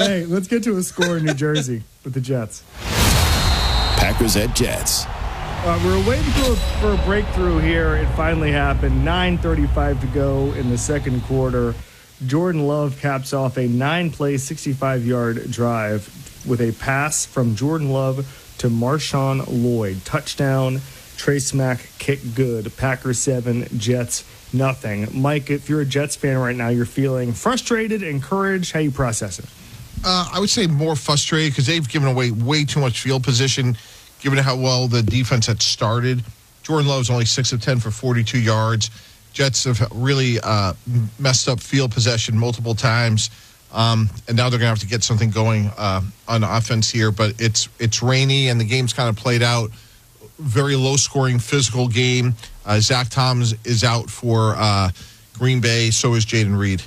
Hey, let's get to a score in New Jersey with the Jets. Packers at Jets. We were waiting for a breakthrough here. It finally happened. 9:35 to go in the second quarter. Jordan Love caps off a 9-play, 65-yard drive with a pass from Jordan Love to Marshawn Lloyd. Touchdown. Trace Mack kick good. Packers 7, Jets nothing. Mike, if you're a Jets fan right now, you're feeling frustrated, encouraged. How you process it? I would say more frustrated because they've given away way too much field position, given how well the defense had started. Jordan Love's only 6 of 10 for 42 yards. Jets have really messed up field possession multiple times, and now they're going to have to get something going on offense here. But it's rainy, and the game's kind of played out. Very low-scoring, physical game. Zach Thomas is out for Green Bay. So is Jaden Reed.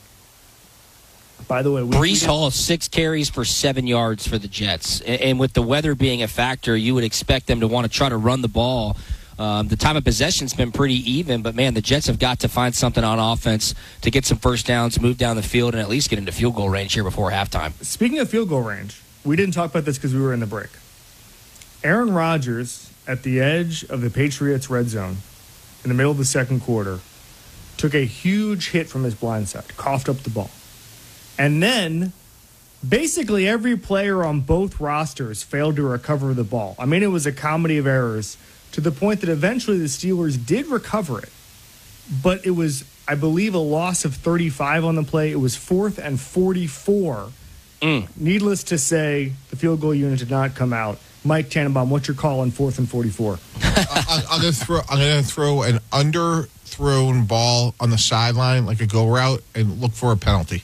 By the way, Breece Hall, 6 carries for 7 yards for the Jets. And with the weather being a factor, you would expect them to want to try to run the ball. The time of possession's been pretty even, but, man, the Jets have got to find something on offense to get some first downs, move down the field, and at least get into field goal range here before halftime. Speaking of field goal range, we didn't talk about this because we were in the break. Aaron Rodgers, at the edge of the Patriots' red zone, in the middle of the second quarter, took a huge hit from his blind side, coughed up the ball. And then basically every player on both rosters failed to recover the ball. I mean, it was a comedy of errors to the point that eventually the Steelers did recover it. But it was, I believe, a loss of 35 on the play. It was 4th and 44. Needless to say, the field goal unit did not come out. Mike Tannenbaum, what's your call on 4th and 44? I'm going to throw an underthrown ball on the sideline, like a go route, and look for a penalty.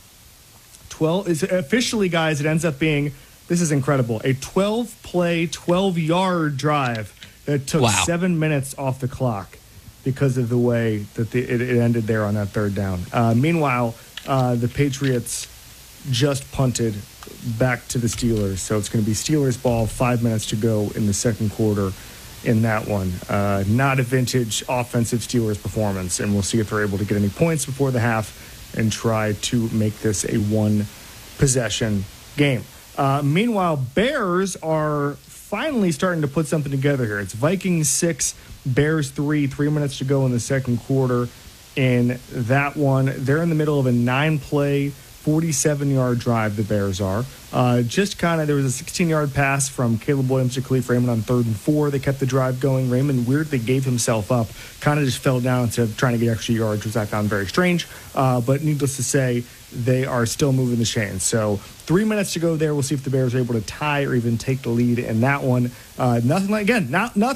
12 is officially, guys, it ends up being, this is incredible, a 12-play, 12-yard drive that took 7 minutes off the clock because of the way that it ended there on that third down. Meanwhile, the Patriots just punted back to the Steelers, so it's going to be Steelers ball, 5 minutes to go in the second quarter in that one. Not a vintage offensive Steelers performance, and we'll see if they're able to get any points before the half and try to make this a one-possession game. Meanwhile, Bears are finally starting to put something together here. It's Vikings 6, Bears 3, 3 minutes to go in the second quarter in that one. They're in the middle of a 9-play, 47-yard drive, the Bears are. Just kind of, there was a 16-yard pass from Caleb Williams to Khalif Raymond on 3rd and 4. They kept the drive going. Raymond weirdly gave himself up, kind of just fell down instead of trying to get extra yards, which I found very strange. But needless to say, they are still moving the chains. So 3 minutes to go there. We'll see if the Bears are able to tie or even take the lead in that one. Nothing like the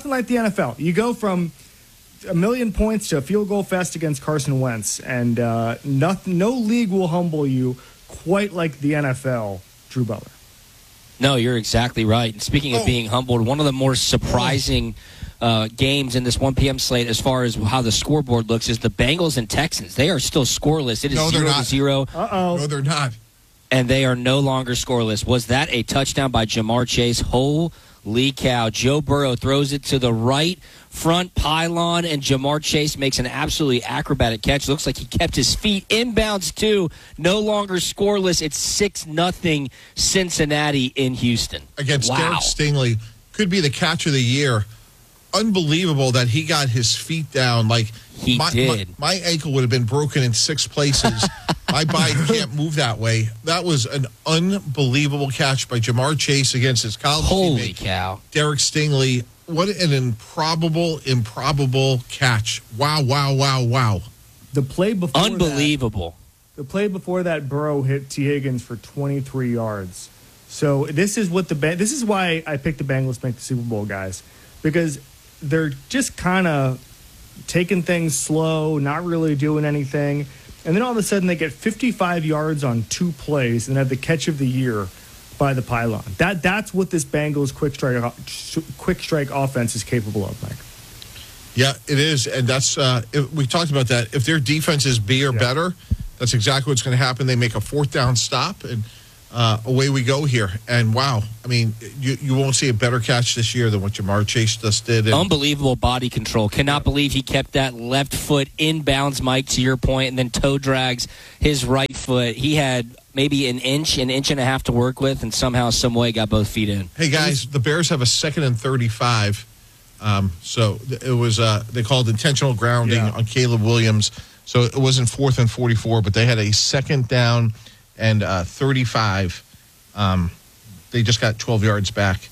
NFL. You go from 1 million points to a field goal fest against Carson Wentz, and no league will humble you quite like the NFL, Drew Butler. No, you're exactly right. And speaking of being humbled, one of the more surprising games in this 1 p.m. slate as far as how the scoreboard looks is the Bengals and Texans. They are still scoreless. It is 0-0. Uh-oh. No, they're not. And they are no longer scoreless. Was that a touchdown by Jamar Chase? Holy cow. Joe Burrow throws it to the right front pylon, and Jamar Chase makes an absolutely acrobatic catch. Looks like he kept his feet inbounds, too. No longer scoreless. It's 6-0 Cincinnati in Houston. Against Derek Stingley. Could be the catch of the year. Unbelievable that he got his feet down. Like he did. My ankle would have been broken in 6 places. My body can't move that way. That was an unbelievable catch by Jamar Chase against his college Holy teammate, cow. Derek Stingley. What an improbable catch. Wow. The play before Unbelievable. The play before that, Burrow hit T. Higgins for 23 yards. So this is why I picked the Bengals to make the Super Bowl, guys, because they're just kind of taking things slow, not really doing anything, and then all of a sudden they get 55 yards on 2 plays and have the catch of the year by the pylon. That's what this Bengals quick strike offense is capable of, Mike. Yeah, it is, and that's we talked about that. If their defense is B or better, that's exactly what's going to happen. They make a 4th down stop, and away we go here. And wow, I mean, you won't see a better catch this year than what Ja'Marr Chase just did. And unbelievable body control. Cannot believe he kept that left foot in bounds, Mike, to your point, and then toe drags his right foot. He had maybe an inch and a half to work with, and somehow, some way got both feet in. Hey, guys, the Bears have a 2nd and 35. So it was they called intentional grounding on Caleb Williams. So it wasn't 4th and 44, but they had a 2nd down and 35. They just got 12 yards back.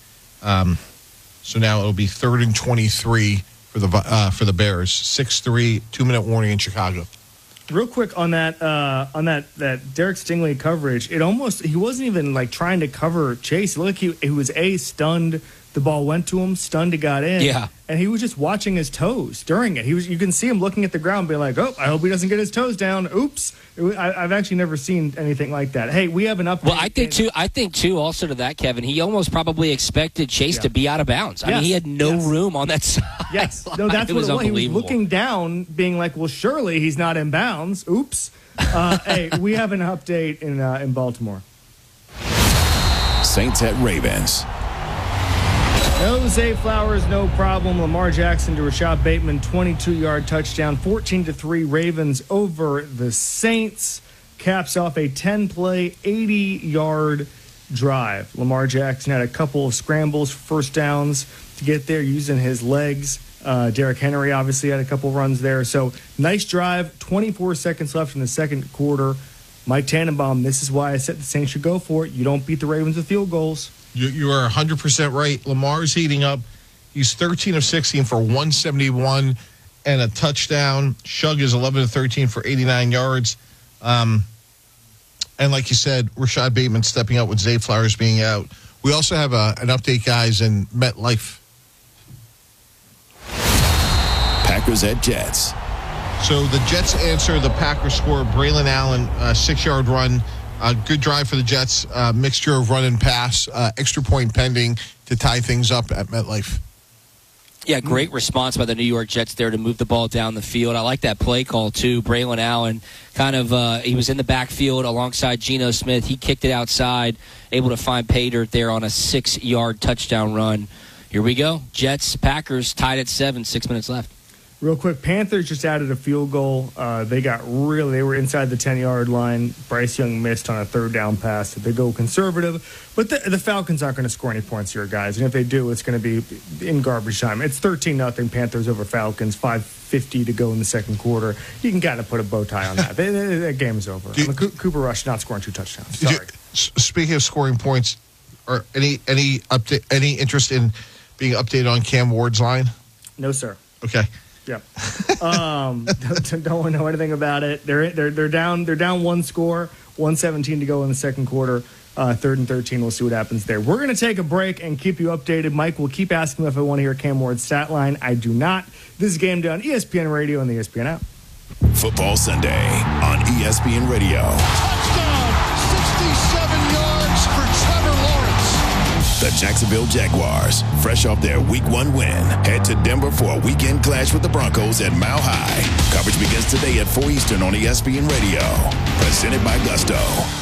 So now it'll be 3rd and 23 for the Bears. 6-3, 2-minute warning in Chicago. Real quick on that Derek Stingley coverage, he wasn't even like trying to cover Chase. It looked like he was stunned. The ball went to him, stunned, he got in. Yeah. And he was just watching his toes during it. You can see him looking at the ground being like, oh, I hope he doesn't get his toes down. Oops. I've actually never seen anything like that. Hey, we have an update. Well, I think too, also to that, Kevin, he almost probably expected Chase to be out of bounds. I mean, he had no room on that side. Yes. No, that's what it was. He was looking down, being like, well, surely he's not in bounds. Oops. Hey, we have an update in Baltimore. Saints at Ravens. No Zay Flowers, no problem. Lamar Jackson to Rashad Bateman, 22-yard touchdown, 14-3 Ravens over the Saints. Caps off a 10-play, 80-yard drive. Lamar Jackson had a couple of scrambles, first downs to get there using his legs. Derrick Henry obviously had a couple runs there. So nice drive, 24 seconds left in the second quarter. Mike Tannenbaum, this is why I said the Saints should go for it. You don't beat the Ravens with field goals. You are 100% right. Lamar's heating up. He's 13 of 16 for 171 and a touchdown. Shug is 11 of 13 for 89 yards. And like you said, Rashad Bateman stepping up with Zay Flowers being out. We also have an update, guys, in MetLife. Packers at Jets. So the Jets answer the Packers score. Braylon Allen, 6-yard run. Good drive for the Jets. Mixture of run and pass. Extra point pending to tie things up at MetLife. Yeah, great response by the New York Jets there to move the ball down the field. I like that play call, too. Braylon Allen he was in the backfield alongside Geno Smith. He kicked it outside, able to find pay dirt there on a 6-yard touchdown run. Here we go. Jets, Packers tied at 7, 6 minutes left. Real quick, Panthers just added a field goal. They were inside the 10-yard line. Bryce Young missed on a third down pass. They go conservative. But the Falcons aren't going to score any points here, guys. And if they do, it's going to be in garbage time. It's 13-0 Panthers over Falcons, 5:50 to go in the second quarter. You can kind of put a bow tie on that. That game is over. Cooper Rush not scoring 2 touchdowns. Sorry. Speaking of scoring points, or any interest in being updated on Cam Ward's line? No, sir. Okay. Yeah. Don't know anything about it. They're down one score, 1:17 to go in the second quarter. 3rd and 13. We'll see what happens there. We're going to take a break and keep you updated. Mike will keep asking me if I want to hear Cam Ward's stat line. I do not. This is Game Day on ESPN Radio and the ESPN app. Football Sunday on ESPN Radio. Touchdown! 67 yards for Trevor Lawrence. The Jacksonville Jaguars, fresh off their Week 1 win, head to Denver for a weekend clash with the Broncos at Mile High. Coverage begins today at 4 Eastern on ESPN Radio. Presented by Gusto.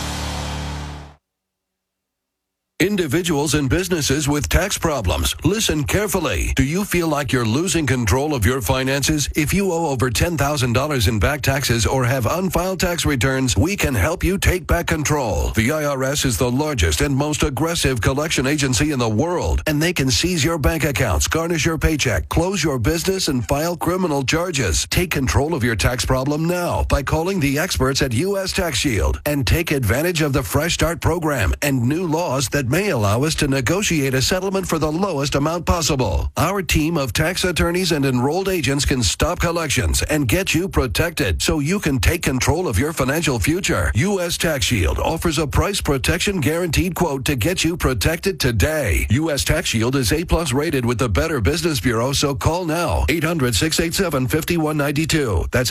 Individuals and businesses with tax problems, listen carefully. Do you feel like you're losing control of your finances? If you owe over $10,000 in back taxes or have unfiled tax returns, we can help you take back control. The IRS is the largest and most aggressive collection agency in the world, and they can seize your bank accounts, garnish your paycheck, close your business, and file criminal charges. Take control of your tax problem now by calling the experts at U.S. Tax Shield and take advantage of the Fresh Start program and new laws that may allow us to negotiate a settlement for the lowest amount possible. Our team of tax attorneys and enrolled agents can stop collections and get you protected so you can take control of your financial future. U.S. Tax Shield offers a price protection guaranteed quote to get you protected today. U.S. Tax Shield is A+ rated with the Better Business Bureau, so call now. 800-687-5192. That's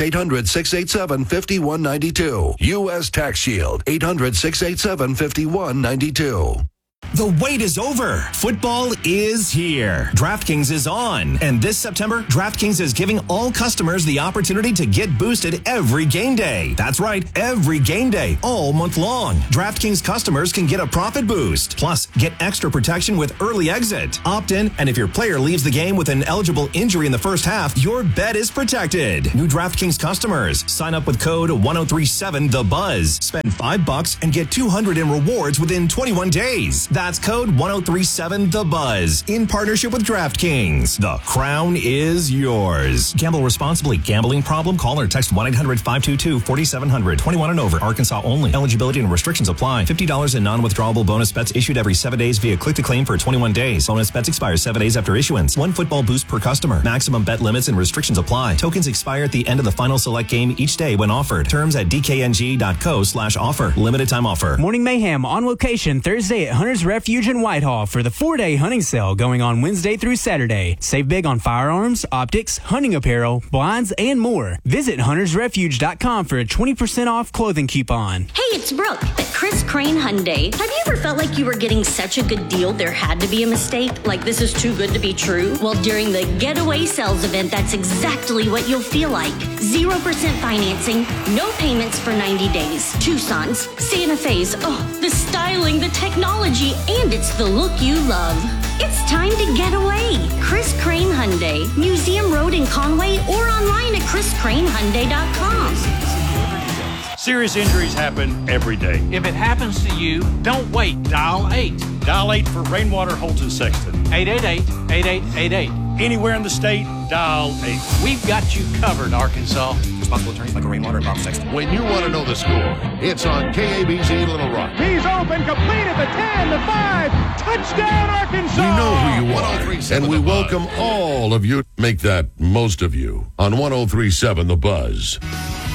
800-687-5192. U.S. Tax Shield. 800-687-5192. The wait is over. Football is here. DraftKings is on. And this September, DraftKings is giving all customers the opportunity to get boosted every game day. That's right, every game day, all month long. DraftKings customers can get a profit boost. Plus, get extra protection with early exit. Opt in, and if your player leaves the game with an eligible injury in the first half, your bet is protected. New DraftKings customers, sign up with code 1037TheBuzz. Spend $5 and get $200 in rewards within 21 days. That's code 1037TheBuzz in partnership with DraftKings. The crown is yours. Gamble responsibly. Gambling problem? Call or text 1-800-522-4700. 21 and over. Arkansas only. Eligibility and restrictions apply. $50 in non-withdrawable bonus bets issued every 7 days via click-to-claim for 21 days. Bonus bets expire 7 days after issuance. One football boost per customer. Maximum bet limits and restrictions apply. Tokens expire at the end of the final select game each day when offered. Terms at dkng.co/offer. Limited time offer. Morning Mayhem on location Thursday at Hunter's Refuge in Whitehall for the 4-day hunting sale going on Wednesday through Saturday. Save big on firearms, optics, hunting apparel, blinds, and more. Visit huntersrefuge.com for a 20% off clothing coupon. Hey, it's Brooke at Chris Crane Hyundai. Have you ever felt like you were getting such a good deal there had to be a mistake? Like this is too good to be true? Well, during the Getaway Sales event, that's exactly what you'll feel like. 0% financing, no payments for 90 days. Tucson's, Santa Fe's, the styling, the technology, and it's the look you love. It's time to get away. Chris Crane Hyundai, Museum Road in Conway, or online at chriscranehyundai.com. Serious injuries happen every day. If it happens to you, don't wait. Dial 8. Dial 8 for Rainwater Holton Sexton. 888-8888. Anywhere in the state, dial 8. We've got you covered, Arkansas. Responsible attorneys Michael Rainwater and Bob Sexton. When you want to know the score, it's on KABZ Little Rock. He's open, completed, the 10, the 5. Touchdown, Arkansas! We know who you are, and we welcome all of you. Make that most of you on 1037 The Buzz.